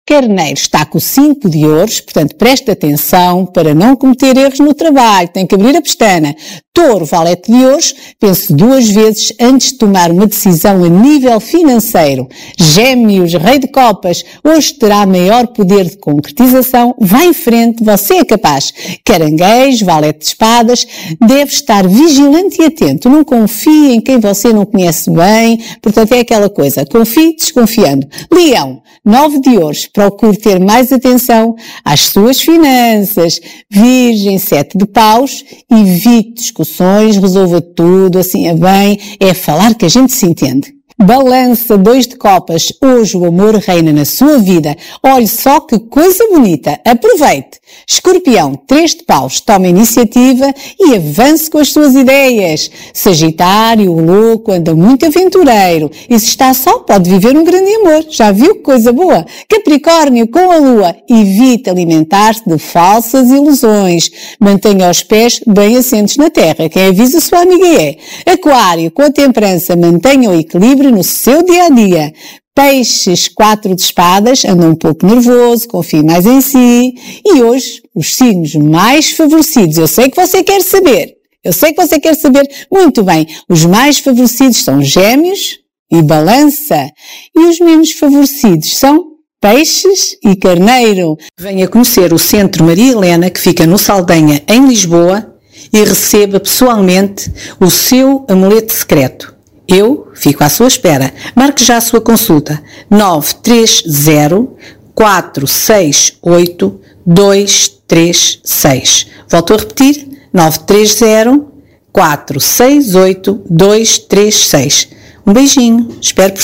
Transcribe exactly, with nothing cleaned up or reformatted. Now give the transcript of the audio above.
Carneiro está com cinco de ouros, portanto preste atenção para não cometer erros no trabalho, tem que abrir a pestana. Touro, valete de ouros, pense duas vezes antes de tomar uma decisão a nível financeiro. Gêmeos, rei de copas, hoje terá maior poder de concretização, vai em frente, você é capaz. Caranguejo, valete de espadas, deve estar vigilante e atento, não confie em quem você não conhece bem, portanto é aquela coisa, confie desconfiando. Leão, nove de ouros, procure ter mais atenção às suas finanças. Virgem, sete de paus, evite discussões, resolva tudo assim a bem, é falar que a gente se entende. Balança, dois de copas, hoje o amor reina na sua vida. Olhe só que coisa bonita, aproveite. Escorpião, três de paus, tome a iniciativa e avance com as suas ideias. Sagitário, o louco, anda muito aventureiro e se está só pode viver um grande amor. Já viu que coisa boa? Capricórnio, com a lua, evite alimentar-se de falsas ilusões. Mantenha os pés bem assentos na terra, quem avisa sua amiga é. Aquário, com a temperança, mantenha o equilíbrio no seu dia-a-dia. Peixes, quatro de espadas, anda um pouco nervoso, confie mais em si. E hoje, os signos mais favorecidos, eu sei que você quer saber, eu sei que você quer saber muito bem, os mais favorecidos são Gêmeos e Balança, e os menos favorecidos são Peixes e Carneiro. Venha conhecer o Centro Maria Helena, que fica no Saldanha, em Lisboa, e receba pessoalmente o seu amuleto secreto. Eu fico à sua espera. Marque já a sua consulta. nove três zero, quatro seis oito, dois três seis. Volto a repetir. nove três zero, quatro seis oito, dois três seis. Um beijinho. Espero por